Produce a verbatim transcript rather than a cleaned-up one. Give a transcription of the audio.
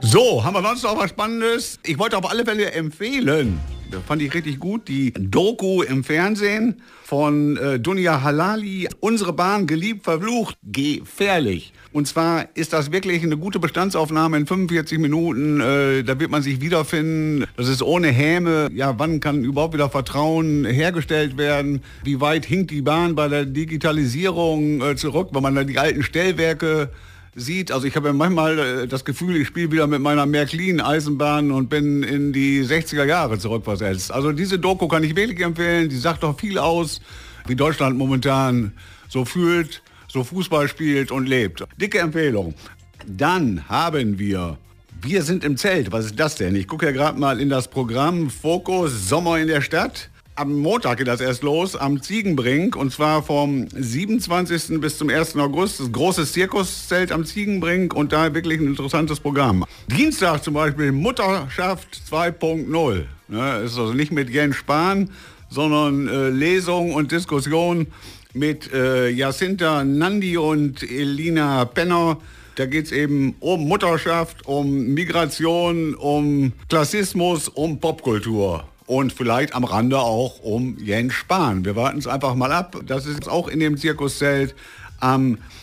So, haben wir sonst noch was Spannendes? Ich wollte auf alle Fälle empfehlen, das fand ich richtig gut, die Doku im Fernsehen von äh, Dunja Halali, Unsere Bahn, geliebt, verflucht, gefährlich. Und zwar ist das wirklich eine gute Bestandsaufnahme in fünfundvierzig Minuten. Äh, da wird man sich wiederfinden. Das ist ohne Häme. Ja, wann kann überhaupt wieder Vertrauen hergestellt werden? Wie weit hinkt die Bahn bei der Digitalisierung äh, zurück, wenn man da die alten Stellwerke sieht? Also ich habe ja manchmal äh, das Gefühl, ich spiele wieder mit meiner Märklin-Eisenbahn und bin in die sechziger Jahre zurückversetzt. Also diese Doku kann ich wirklich empfehlen. Die sagt doch viel aus, wie Deutschland momentan so fühlt, so Fußball spielt und lebt. Dicke Empfehlung. Dann haben wir Wir sind im Zelt. Was ist das denn? Ich gucke ja gerade mal in das Programm Fokus Sommer in der Stadt. Am Montag geht das erst los, am Ziegenbrink, und zwar vom siebenundzwanzigsten bis zum ersten August. Das große Zirkuszelt am Ziegenbrink und da wirklich ein interessantes Programm. Dienstag zum Beispiel Mutterschaft zwei Punkt null. Ne, ist also nicht mit Jens Spahn, sondern äh, Lesung und Diskussion mit äh, Jacinta Nandi und Elina Penner. Da geht es eben um Mutterschaft, um Migration, um Klassismus, um Popkultur. Und vielleicht am Rande auch um Jens Spahn. Wir warten es einfach mal ab. Das ist auch in dem Zirkuszelt am